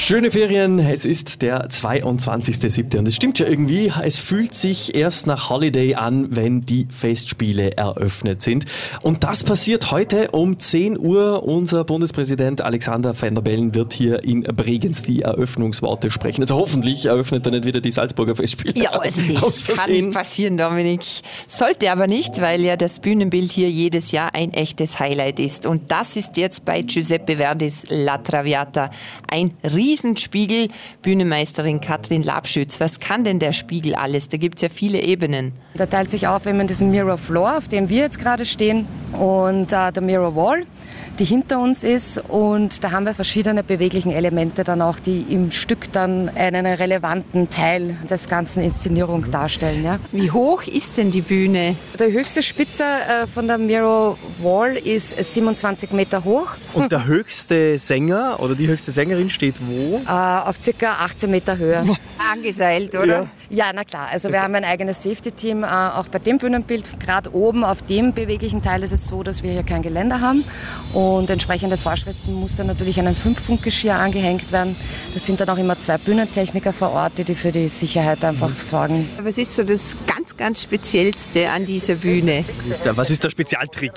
Schöne Ferien, es ist der 22.07. und es stimmt ja irgendwie, es fühlt sich erst nach Holiday an, wenn die Festspiele eröffnet sind. Und das passiert heute um 10 Uhr. Unser Bundespräsident Alexander Van der Bellen wird hier in Bregenz die Eröffnungsworte sprechen. Also hoffentlich eröffnet er nicht wieder die Salzburger Festspiele. Ja, also das kann passieren, Dominik. Sollte aber nicht, weil ja das Bühnenbild hier jedes Jahr ein echtes Highlight ist. Und das ist jetzt bei Giuseppe Verdis La Traviata ein Riesenspiegel. Bühnenmeisterin Katrin Labschütz, was kann denn der Spiegel alles? Da gibt es ja viele Ebenen. Der teilt sich auf in diesen Mirror Floor, auf dem wir jetzt gerade stehen, und der Mirror Wall, die hinter uns ist, und da haben wir verschiedene beweglichen Elemente dann auch, die im Stück dann einen relevanten Teil des ganzen Inszenierung darstellen. Ja. Wie hoch ist denn die Bühne? Die höchste Spitze von der Mirror Wall ist 27 Meter hoch. Und der höchste Sänger oder die höchste Sängerin steht wo? Auf ca. 18 Meter Höhe. Angeseilt, oder? Ja, na klar. Also wir haben ein eigenes Safety-Team, auch bei dem Bühnenbild. Gerade oben auf dem beweglichen Teil ist es so, dass wir hier kein Geländer haben. Und entsprechende Vorschriften muss dann natürlich an ein 5-Punkt-Geschirr angehängt werden. Das sind dann auch immer 2 Bühnentechniker vor Ort, die für die Sicherheit einfach sorgen. Was ist so das ganz Speziellste an dieser Bühne? Was ist der Spezialtrick?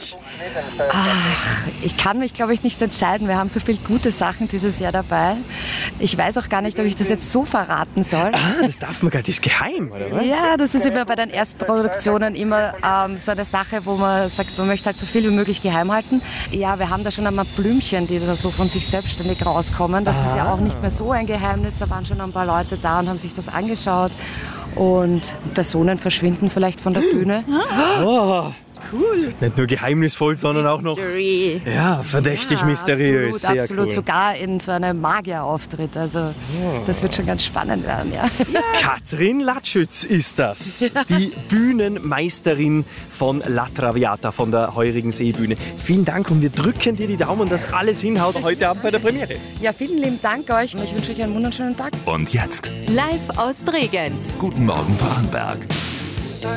Ich kann mich, glaube ich, nicht entscheiden. Wir haben so viele gute Sachen dieses Jahr dabei. Ich weiß auch gar nicht, ob ich das jetzt so verraten soll. Das darf man gar nicht. Das ist geheim, oder was? Ja, das ist immer bei den Erstproduktionen immer so eine Sache, wo man sagt, man möchte halt so viel wie möglich geheim halten. Ja, wir haben da schon einmal Blümchen, die da so von sich selbstständig rauskommen. Das ist ja auch nicht mehr so ein Geheimnis. Da waren schon ein paar Leute da und haben sich das angeschaut. Und Personen verschwinden vielleicht von der Bühne. Oh. Cool. Nicht nur geheimnisvoll, sondern auch noch verdächtig mysteriös. Absolut, Cool. sogar in so einem Magierauftritt. Also das wird schon ganz spannend werden. Ja. Katrin Labschütz ist das, die Bühnenmeisterin von La Traviata, von der heurigen Seebühne. Vielen Dank und wir drücken dir die Daumen, dass alles hinhaut heute Abend bei der Premiere. Ja, vielen lieben Dank euch. Ich wünsche euch einen wunderschönen Tag. Und jetzt Live aus Bregenz. Guten Morgen Vorarlberg.